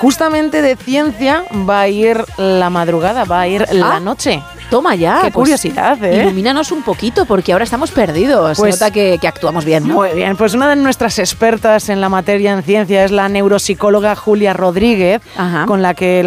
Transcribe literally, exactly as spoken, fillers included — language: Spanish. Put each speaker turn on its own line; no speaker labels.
justamente de ciencia va a ir la madrugada, va a ir ah, la noche.
Toma ya.
Qué pues, curiosidad, ¿eh?
Ilumínanos un poquito, porque ahora estamos perdidos.
Pues,
Se nota que, que actuamos bien, ¿no?
Muy bien, pues una de nuestras expertas en la materia en ciencia es la neuropsicóloga Julia Rodríguez, Ajá. con la que